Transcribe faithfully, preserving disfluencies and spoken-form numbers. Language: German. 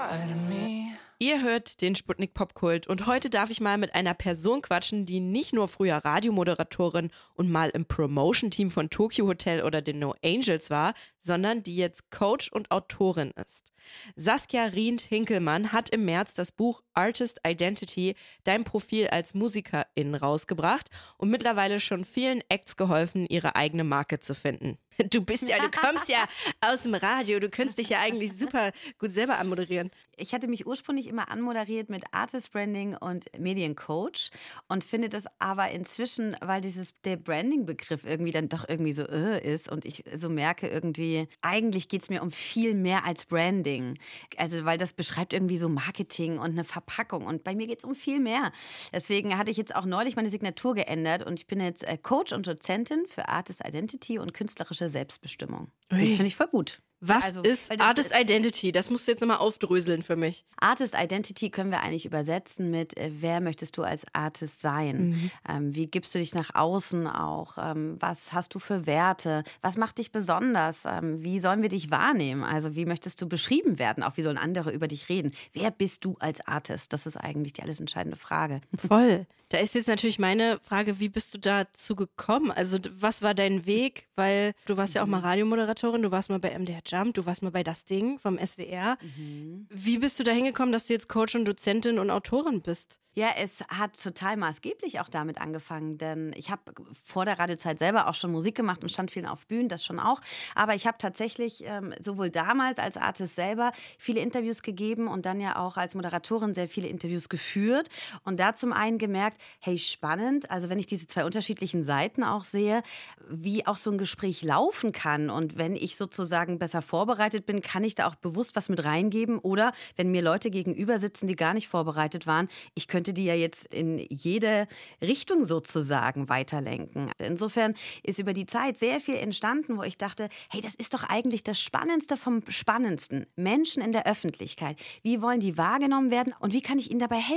part of me. Ihr hört den Sputnik Popkult und heute darf ich mal mit einer Person quatschen, die nicht nur früher Radiomoderatorin und mal im Promotion-Team von Tokyo Hotel oder den No Angels war, sondern die jetzt Coach und Autorin ist. Saskia Rient-Hinkelmann hat im März das Buch Artist Identity, dein Profil als Musikerin rausgebracht und mittlerweile schon vielen Acts geholfen, ihre eigene Marke zu finden. Du bist ja, du kommst ja aus dem Radio, du könntest dich ja eigentlich super gut selber anmoderieren. Ich hatte mich ursprünglich immer anmoderiert mit Artist Branding und Mediencoach und finde das aber inzwischen, weil dieses der Branding-Begriff irgendwie dann doch irgendwie so äh, ist und ich so merke irgendwie, eigentlich geht es mir um viel mehr als Branding. Also weil das beschreibt irgendwie so Marketing und eine Verpackung und bei mir geht es um viel mehr. Deswegen hatte ich jetzt auch neulich meine Signatur geändert und ich bin jetzt Coach und Dozentin für Artist Identity und künstlerische Selbstbestimmung. Ui. Das finde ich voll gut. Was Also, ist das- Artist Identity? Das musst du jetzt nochmal aufdröseln für mich. Artist Identity können wir eigentlich übersetzen mit, äh, wer möchtest du als Artist sein? Mhm. Ähm, wie gibst du dich nach außen auch? Ähm, was hast du für Werte? Was macht dich besonders? Ähm, wie sollen wir dich wahrnehmen? Also wie möchtest du beschrieben werden? Auch wie sollen andere über dich reden? Wer bist du als Artist? Das ist eigentlich die alles entscheidende Frage. Voll. Da ist jetzt natürlich meine Frage, wie bist du dazu gekommen? Also d- was war dein Weg? Weil du warst ja auch mal Radiomoderatorin, du warst mal bei M D R Jump, du warst mal bei Das Ding vom S W R. Wie bist du da hingekommen, dass du jetzt Coach und Dozentin und Autorin bist? Ja, es hat total maßgeblich auch damit angefangen, denn ich habe vor der Radiozeit selber auch schon Musik gemacht und stand viel auf Bühnen, das schon auch. Aber ich habe tatsächlich ähm, sowohl damals als Artist selber viele Interviews gegeben und dann ja auch als Moderatorin sehr viele Interviews geführt und da zum einen gemerkt, hey, spannend, also wenn ich diese zwei unterschiedlichen Seiten auch sehe, wie auch so ein Gespräch laufen kann und wenn ich sozusagen besser vorbereitet bin, kann ich da auch bewusst was mit reingeben oder wenn mir Leute gegenüber sitzen, die gar nicht vorbereitet waren, ich könnte die ja jetzt in jede Richtung sozusagen weiterlenken. Insofern ist über die Zeit sehr viel entstanden, wo ich dachte, hey, das ist doch eigentlich das Spannendste vom Spannendsten. Menschen in der Öffentlichkeit. Wie wollen die wahrgenommen werden und wie kann ich ihnen dabei helfen?